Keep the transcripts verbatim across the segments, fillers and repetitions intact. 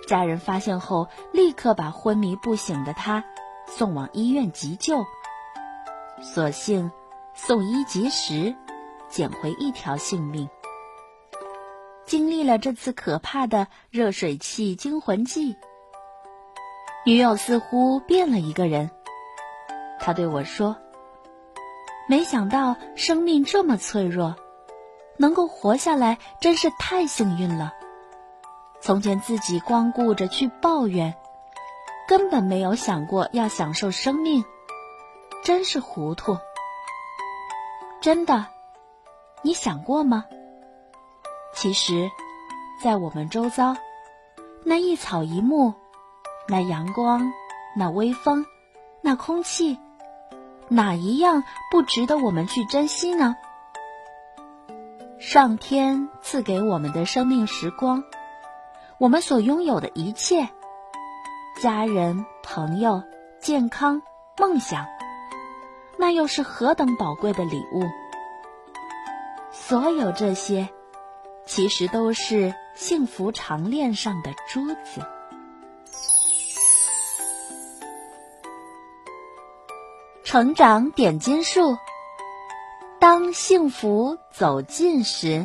家人发现后，立刻把昏迷不醒的他送往医院急救。所幸送医及时，捡回一条性命。经历了这次可怕的热水器惊魂记，女友似乎变了一个人。她对我说，没想到生命这么脆弱，能够活下来真是太幸运了。从前自己光顾着去抱怨，根本没有想过要享受生命，真是糊涂。真的，你想过吗？其实，在我们周遭，那一草一木，那阳光，那微风，那空气，哪一样不值得我们去珍惜呢？上天赐给我们的生命时光，我们所拥有的一切，家人、朋友、健康、梦想，那又是何等宝贵的礼物。所有这些其实都是幸福长链上的珠子。成长点金术，当幸福走近时。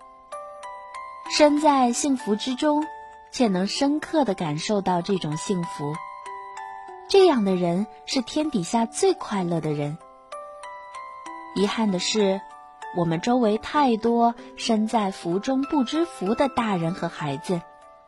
身在幸福之中，却能深刻地感受到这种幸福，这样的人是天底下最快乐的人。遗憾的是，我们周围太多身在福中不知福的大人和孩子。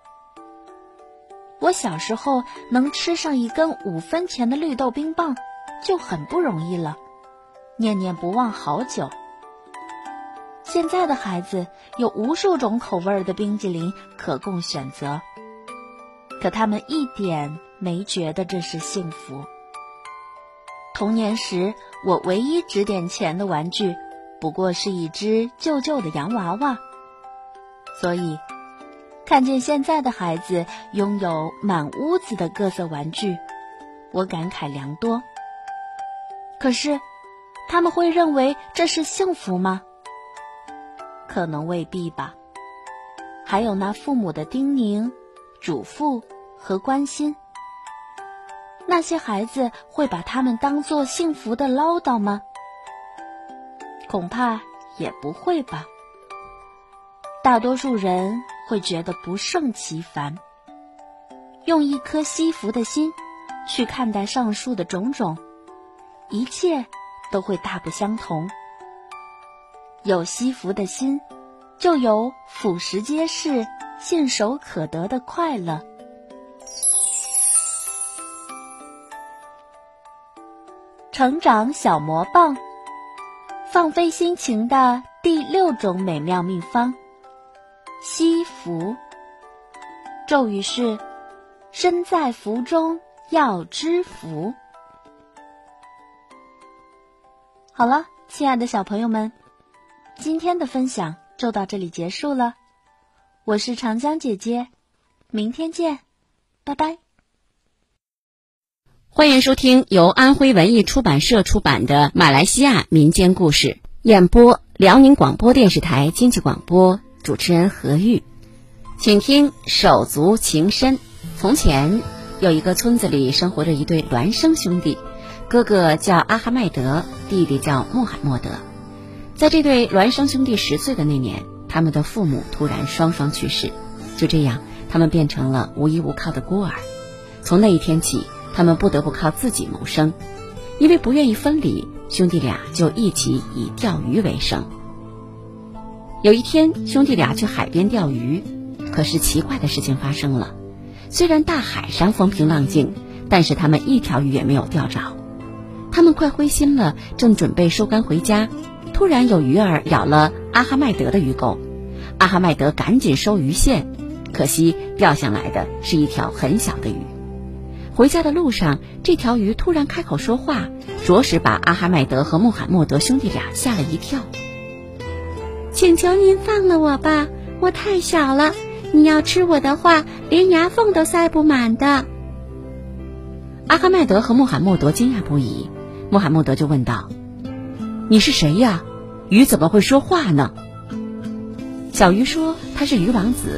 我小时候能吃上一根五分钱的绿豆冰棒就很不容易了，念念不忘好久。现在的孩子有无数种口味的冰激凌可供选择，可他们一点没觉得这是幸福。童年时，我唯一值点钱的玩具不过是一只旧旧的洋娃娃，所以看见现在的孩子拥有满屋子的各色玩具，我感慨良多。可是他们会认为这是幸福吗？可能未必吧。还有那父母的叮咛、嘱咐和关心，那些孩子会把他们当作幸福的唠叨吗？恐怕也不会吧。大多数人会觉得不胜其烦，用一颗惜福的心去看待上述的种种，一切都会大不相同。有惜福的心，就有俯拾皆是、信手可得的快乐。成长小魔棒，放飞心情的第六种美妙秘方，惜福。咒语是：身在福中要知福。好了，亲爱的小朋友们，今天的分享就到这里结束了。我是长江姐姐，明天见，拜拜。 欢迎收听由安徽文艺出版社出版的马来西亚民间故事，演播辽宁广播电视台经济广播，主持人何玉。请听手足情深。从前有一个村子里生活着一对孪生兄弟，哥哥叫阿哈迈德，弟弟叫穆罕默德。在这对孪生兄弟十岁的那年，他们的父母突然双双去世，就这样他们变成了无依无靠的孤儿。从那一天起，他们不得不靠自己谋生，因为不愿意分离，兄弟俩就一起以钓鱼为生。有一天，兄弟俩去海边钓鱼，可是奇怪的事情发生了。虽然大海上风平浪静，但是他们一条鱼也没有钓着。他们快灰心了，正准备收竿回家，突然有鱼儿咬了阿哈迈德的鱼钩。阿哈迈德赶紧收鱼线，可惜钓上来的是一条很小的鱼。回家的路上，这条鱼突然开口说话，着实把阿哈迈德和穆罕默德兄弟俩吓了一跳。请求您放了我吧，我太小了，你要吃我的话，连牙缝都塞不满的。阿哈迈德和穆罕默德惊讶不已，穆罕默德就问道：你是谁呀？鱼怎么会说话呢？小鱼说他是鱼王子，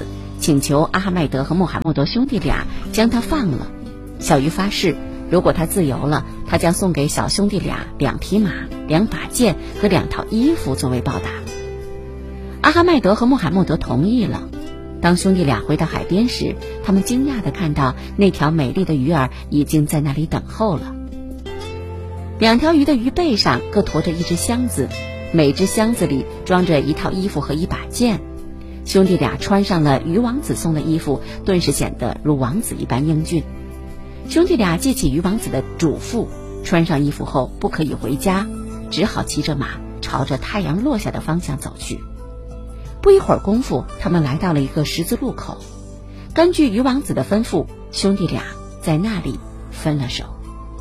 请求阿哈迈德和穆罕默德兄弟俩将他放了。小鱼发誓，如果他自由了，他将送给小兄弟俩两匹马、两把剑和两套衣服作为报答。阿哈迈德和穆罕默德同意了。当兄弟俩回到海边时，他们惊讶地看到那条美丽的鱼儿已经在那里等候了。两条鱼的鱼背上各驮着一只箱子，每只箱子里装着一套衣服和一把剑。兄弟俩穿上了鱼王子送的衣服，顿时显得如王子一般英俊。兄弟俩记起鱼王子的嘱咐，穿上衣服后不可以回家，只好骑着马朝着太阳落下的方向走去。不一会儿功夫，他们来到了一个十字路口。根据鱼王子的吩咐，兄弟俩在那里分了手。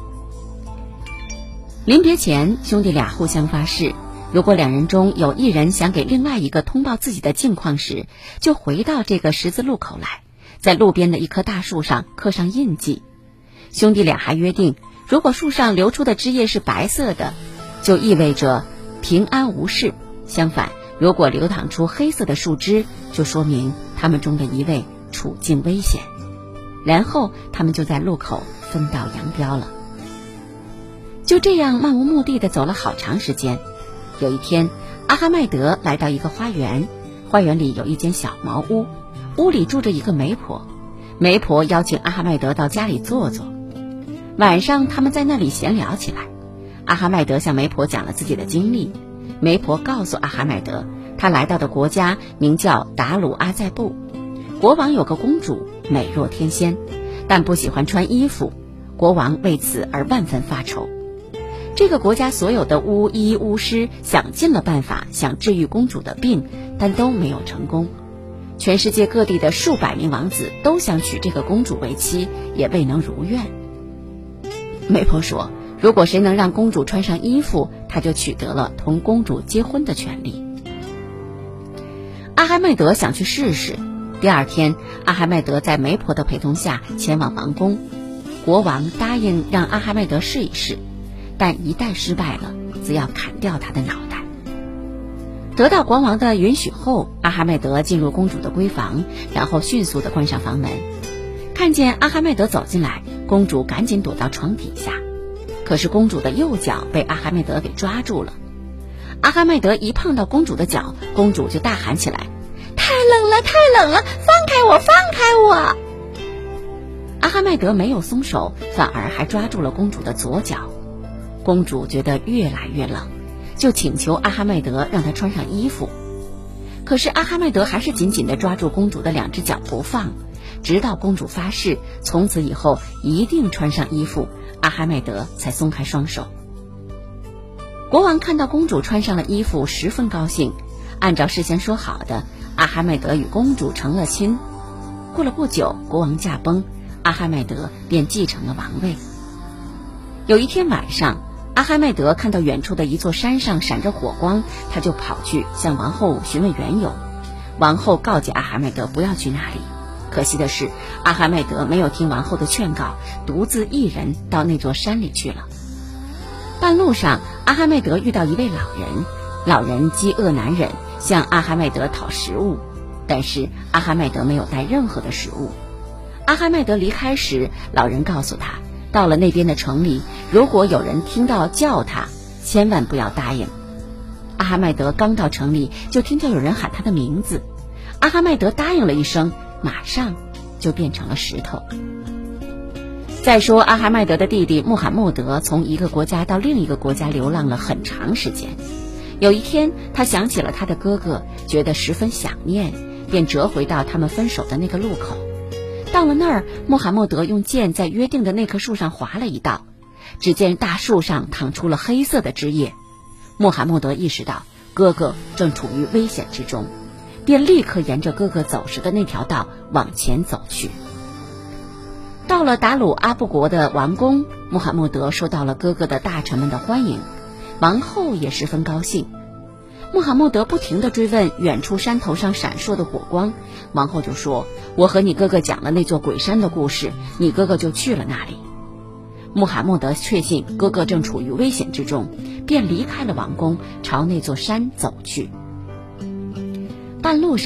临别前，兄弟俩互相发誓，如果两人中有一人想给另外一个通报自己的境况时，就回到这个十字路口来，在路边的一棵大树上刻上印记。兄弟俩还约定，如果树上流出的枝叶是白色的，就意味着平安无事；相反，如果流淌出黑色的树枝，就说明他们中的一位处境危险。然后他们就在路口分道扬镳了。就这样漫无目的地走了好长时间。有一天，阿哈迈德来到一个花园，花园里有一间小茅屋，屋里住着一个媒婆。媒婆邀请阿哈迈德到家里坐坐。晚上他们在那里闲聊起来。阿哈迈德向媒婆讲了自己的经历。媒婆告诉阿哈迈德，他来到的国家名叫达鲁阿塞布，国王有个公主美若天仙，但不喜欢穿衣服，国王为此而万分发愁。这个国家所有的巫医巫师想尽了办法想治愈公主的病，但都没有成功。全世界各地的数百名王子都想娶这个公主为妻，也未能如愿。媒婆说，如果谁能让公主穿上衣服，他就取得了同公主结婚的权利。阿哈迈德想去试试。第二天，阿哈迈德在媒婆的陪同下前往王宫。国王答应让阿哈迈德试一试，但一旦失败了，则要砍掉他的脑袋。得到国王的允许后，阿哈迈德进入公主的闺房，然后迅速地关上房门。看见阿哈迈德走进来，公主赶紧躲到床底下。可是公主的右脚被阿哈迈德给抓住了。阿哈迈德一碰到公主的脚，公主就大喊起来，太冷了，太冷了，放开我，放开我！阿哈迈德没有松手，反而还抓住了公主的左脚。公主觉得越来越冷，就请求阿哈迈德让她穿上衣服。可是阿哈迈德还是紧紧地抓住公主的两只脚不放，直到公主发誓从此以后一定穿上衣服，阿哈迈德才松开双手。国王看到公主穿上了衣服，十分高兴。按照事先说好的，阿哈迈德与公主成了亲。过了不久，国王驾崩，阿哈迈德便继承了王位。有一天晚上，阿哈迈德看到远处的一座山上闪着火光，他就跑去向王后询问缘由。王后告诫阿哈迈德不要去那里。可惜的是，阿哈迈德没有听王后的劝告，独自一人到那座山里去了。半路上，阿哈迈德遇到一位老人，老人饥饿难忍，向阿哈迈德讨食物，但是阿哈迈德没有带任何的食物。阿哈迈德离开时，老人告诉他，到了那边的城里，如果有人听到叫他，千万不要答应。阿哈迈德刚到城里，就听见有人喊他的名字。阿哈迈德答应了一声，马上就变成了石头。再说阿哈迈德的弟弟穆罕默德从一个国家到另一个国家流浪了很长时间。有一天，他想起了他的哥哥，觉得十分想念，便折回到他们分手的那个路口。到了那儿，穆罕默德用剑在约定的那棵树上划了一道，只见大树上淌出了黑色的枝叶。穆罕默德意识到哥哥正处于危险之中，便立刻沿着哥哥走时的那条道往前走去。到了达鲁阿布国的王宫，穆罕默德受到了哥哥的大臣们的欢迎，王后也十分高兴。穆罕默德不停地追问远处山头上闪烁的火光，王后就说，我和你哥哥讲了那座鬼山的故事，你哥哥就去了那里。穆罕默德确信哥哥正处于危险之中，便离开了王宫，朝那座山走去。半路上，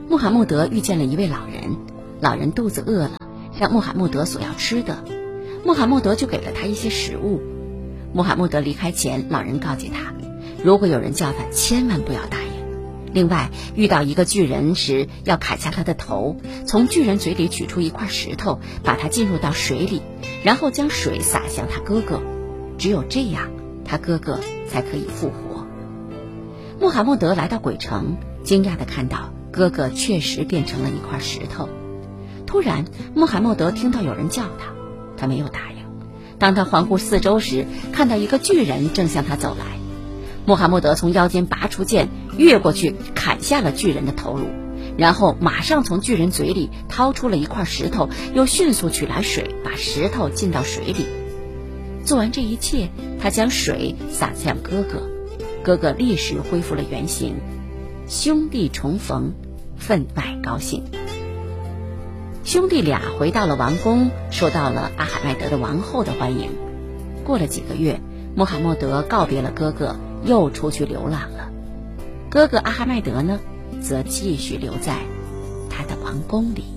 穆罕默德遇见了一位老人，老人肚子饿了，向穆罕默德索要吃的，穆罕默德就给了他一些食物。穆罕默德离开前，老人告诫他，如果有人叫他，千万不要答应。另外，遇到一个巨人时，要砍下他的头，从巨人嘴里取出一块石头，把它浸入到水里，然后将水洒向他哥哥，只有这样，他哥哥才可以复活。穆罕默德来到鬼城，惊讶地看到哥哥确实变成了一块石头。突然，穆罕默德听到有人叫他，他没有答应。当他环顾四周时，看到一个巨人正向他走来。穆罕默德从腰间拔出剑，越过去砍下了巨人的头颅，然后马上从巨人嘴里掏出了一块石头，又迅速取来水，把石头浸到水里。做完这一切，他将水洒向哥哥，哥哥立时恢复了原形。兄弟重逢，分外高兴。兄弟俩回到了王宫，受到了阿罕麦德的王后的欢迎。过了几个月，穆罕默德告别了哥哥，又出去流浪了。哥哥阿哈迈德呢，则继续留在他的王宫里。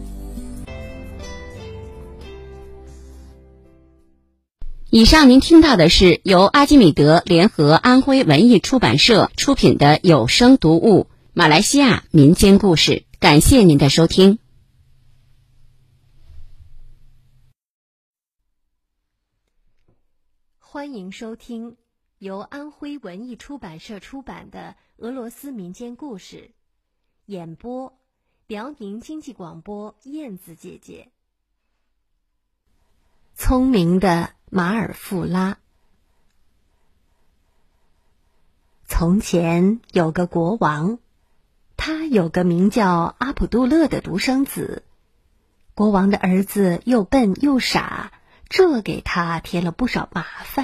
以上您听到的是由阿基米德联合安徽文艺出版社出品的有声读物《马来西亚民间故事》，感谢您的收听。 欢迎收听由安徽文艺出版社出版的俄罗斯民间故事，演播辽宁经济广播燕子姐姐。聪明的马尔富拉。从前有个国王，他有个名叫阿卜杜勒的独生子。国王的儿子又笨又傻，这给他添了不少麻烦。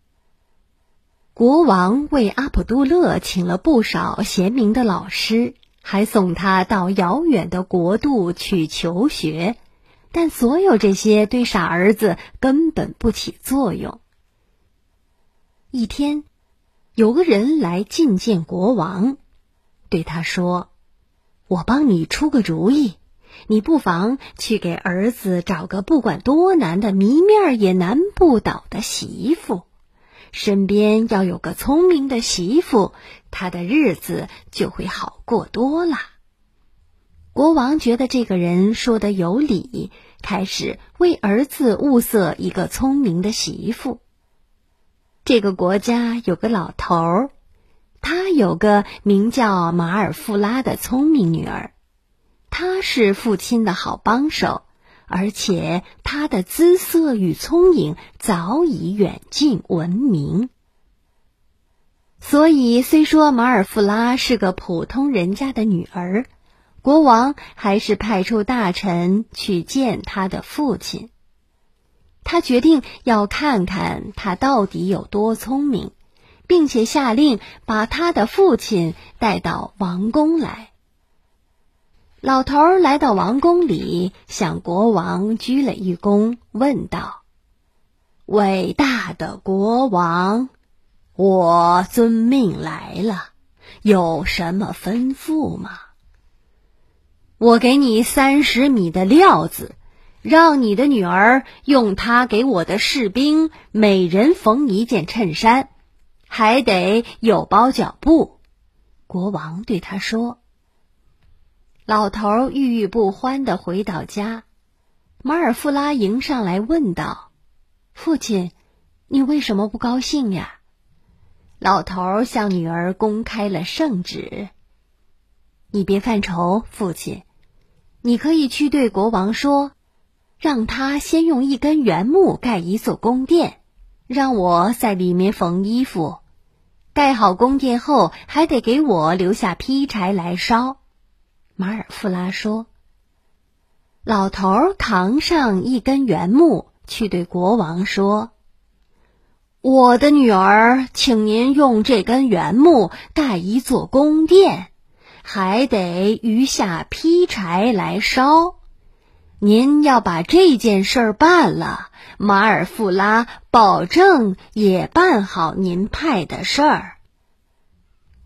国王为阿卜杜勒请了不少贤明的老师，还送他到遥远的国度去求学，但所有这些对傻儿子根本不起作用。一天，有个人来觐见国王，对他说：“我帮你出个主意，你不妨去给儿子找个不管多难的谜面也难不倒的媳妇，身边要有个聪明的媳妇，他的日子就会好过多了。”国王觉得这个人说得有理，开始为儿子物色一个聪明的媳妇。这个国家有个老头儿，他有个名叫马尔富拉的聪明女儿，她是父亲的好帮手，而且她的姿色与聪颖早已远近闻名。所以虽说马尔富拉是个普通人家的女儿，国王还是派出大臣去见他的父亲。他决定要看看他到底有多聪明，并且下令把他的父亲带到王宫来。老头儿来到王宫里，向国王鞠了一躬，问道：“伟大的国王，我遵命来了，有什么吩咐吗？我给你三十米的料子，让你的女儿用它给我的士兵每人缝一件衬衫，还得有包脚布。”国王对他说。老头郁郁不欢地回到家，马尔富拉迎上来问道：“父亲，你为什么不高兴呀？”老头向女儿公开了圣旨：“你别犯愁，父亲，你可以去对国王说，让他先用一根原木盖一座宫殿，让我在里面缝衣服。盖好宫殿后，还得给我留下劈柴来烧。”马尔富拉说。老头扛上一根原木，去对国王说：“我的女儿，请您用这根原木盖一座宫殿，还得余下劈柴来烧。您要把这件事儿办了，马尔富拉保证也办好您派的事儿。”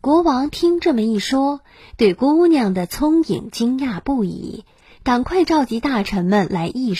国王听这么一说，对姑娘的聪颖惊讶不已，赶快召集大臣们来议